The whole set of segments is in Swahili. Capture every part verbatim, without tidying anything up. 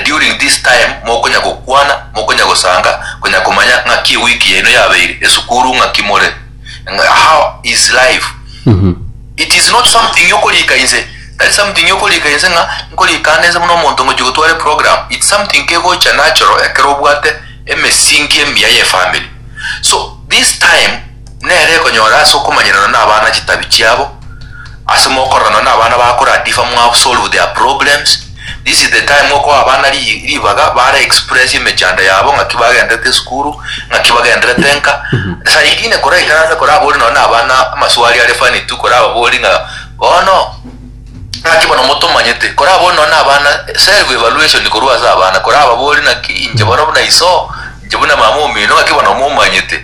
during this time moko nya gukwana moko nya gusanga kunya kumanya ngaki wiki eno yabeire esukuru ngakimore how is life. Mhm. It is not something yokolika inse. That is something yokolika inse nga nkolika neza muno muntu ngo jugutware program. It's something kego cha natural ekerobwate emesingi emya ye family. So this time nere konyora so kumanyana na abana kitabi cyabo asimo korana na abana bakora difa mwa solve their problems. This is the time woko abana ribaga bara express imechanda yabo ngakibagenda te skuru ngakibagenda tenka saigine kora ikana kora boli no na abana amaswali ale fani tu kora boli nga ono ngakibona moto manyete kora boli no na abana self evaluation korwa za abana kora boli na kinje bona bona iso njebona mamumi no ngakibona mo manyete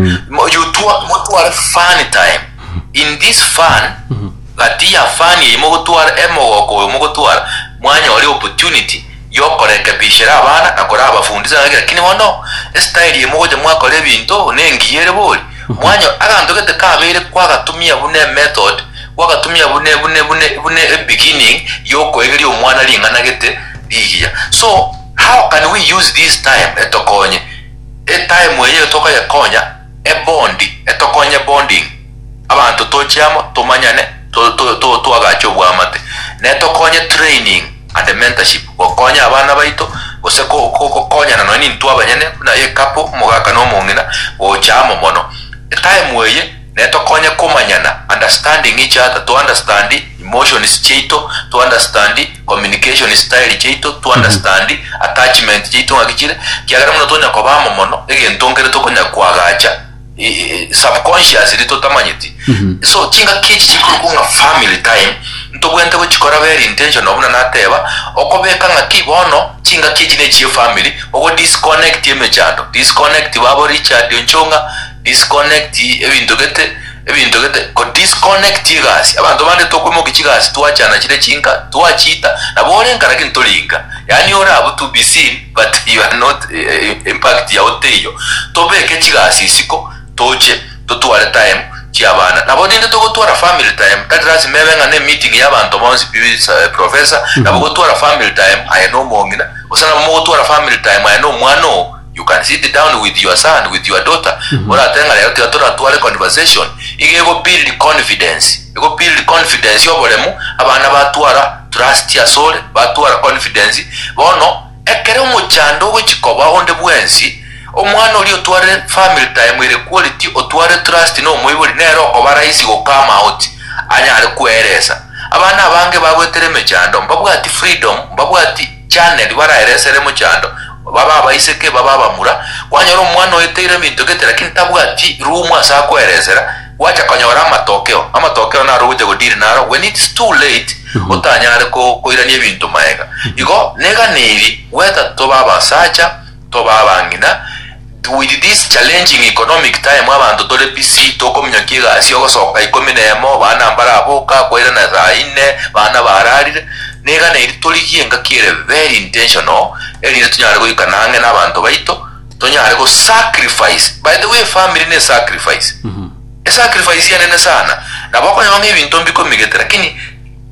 you two moto are fun time in this fun gatia fani imogotwara emogoko imogotwara mwanya wali opportunity yokoreka bishira abana nakora abafundisa lakini wono style imoje mwakore bintu nengiyere boli mwanya aganto gete kabere kwa gatumia bune method kwa gatumia bune bune bune bune beginning yoko egeri omwana lingana gete digia. So how can we use this time etokonye e time weye toka ya konya e bondi etokonye bonding abantu tochamo tomanyane to to to to agacho bwamate neto konye training and mentorship konya abana baito ose ko ko konya na nani ntu abanyane na ye kapo mugaka no mungina o chamo mono time weye neto konye komanyana understanding each other to understand emotion is cheito to understand communication style cheito to understand mm -hmm. attachment cheito ngakire kiagara muno tonya ko bamo mono egentongere to konya kwagacha subconscious rito tamanyiti. Mm -hmm. So kinga kichi chikukunga family time nto bwente ko chikora very intentional obuna nateba okobeka ngakibono kinga kichi ne chi family ogo disconnect yemechando disconnect babo Richard Onchonga disconnect ebintu gete ebintu gete ko disconnect yigasi abantu bande tokwemo kichigasi tuachana chire chinga tuachita nabone nkara kintolinga yani ora abu to be seen but you are not uh, impact ya oteyo tobeke chigasi siko toche totware time chiabana nabo dinde to gotwara family time kadrasi mebenga ne meeting y'abantu bonse bibi uh, professor mm -hmm. nabo gotwara family time I know mongina osana mo gotwara family time I know mwano you can sit down with your son with your daughter ora mm -hmm. tenga leo tutora tware conversation igego build confidence ego build confidence yobolemu abana batwara trust ya sole batwara confidence bono ekere umuchando w'ikikoba onde bwensi omwana oli otware family time ile quality otware trust no mwibuli nero obaraisi go come out anya ari kueresa abana abange bagwetere mechando mbabwa ati freedom mbabwa ati channel baraeresere muchando baba abaiseke baba bamura kwanyoro omwana oyetere bintu gete lakini tabwa ati room asa kueresera wacha kanyora amatokeo amatokeo na ruje godiri naro when it's too late mm -hmm. otanyare ko koiranye bintu maega igo nega niri weta to baba sacha to baba ngina with this challenging economic time abantu tole pc to komnya kiga asio soka ikominemo bana mbara boka kwera na zaine bana bararire nega niri tolikie ngakire very intentional eri tunyare ko ikanange nabantu baito tunyare ko sacrifice by the way family ne sacrifice mm -hmm. sacrifice yanene sana nabako nyonge ibintu mbiko migetera lakini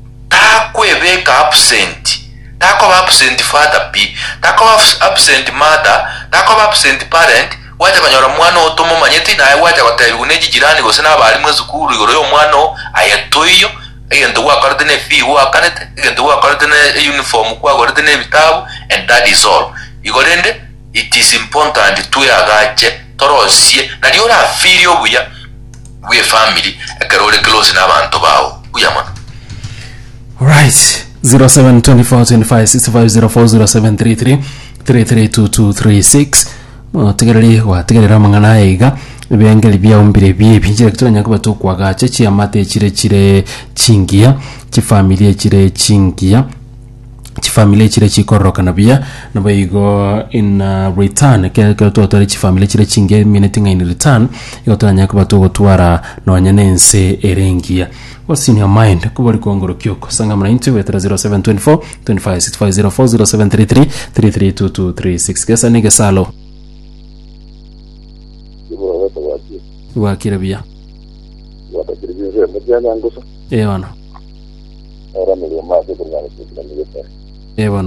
takwebeka absent tako absent father p tako absent mother tako absent parent wacha kanyora mwana otomo manyeti na wacha kwatayune jirani gose nabali mwezukuru igoro yo mwana ayetoyo egento wa kardene fi wa kanete egento wa kardene uniform kwa kardene bitabu and that is all igorende it is important to yagache torosie na liora feel obuya we family akarole close n'abantu bawo uyamana. Right. zero seven two four two five six five zero four zero seven three three three three two two three six tegereri wa tegerera mangana yiga bengeli bya umbire bye binjira kutonya kuba to kwagache chi amate chire chire chingia chi family chire chingia chi family chire chikoroka nabia nabo igo in uh, return ke ke to to chi family chire chingia minute in return yotonya kuba to gotwara no nyanense erengia. What's in your mind? Kubali kuongoro kyoko sanga mna into with zero seven two four two five six five zero four zero seven three three three three two two three six. Kesa nige salo wa kirabia wata kirabia mjana ngusa ewana era mele maze kwa ngani kwa ngani ewana